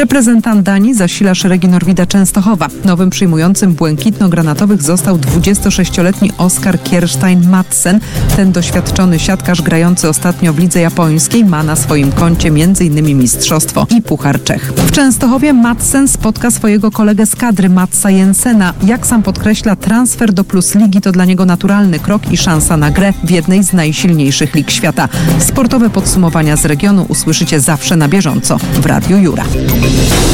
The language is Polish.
Reprezentant Danii zasila szeregi Norwida Częstochowa. Nowym przyjmującym błękitno-granatowych został 26-letni Oskar Kierstein Madsen. Ten doświadczony siatkarz grający ostatnio w lidze japońskiej ma na swoim koncie m.in. mistrzostwo i Puchar Czech. W Częstochowie Madsen spotka swojego kolegę z kadry Matsa Jensena. Jak sam podkreśla, transfer do Plus Ligi to dla niego naturalny krok i szansa na grę w jednej z najsilniejszych lig świata. Sportowe podsumowania z regionu usłyszycie zawsze na bieżąco w Radiu Jura.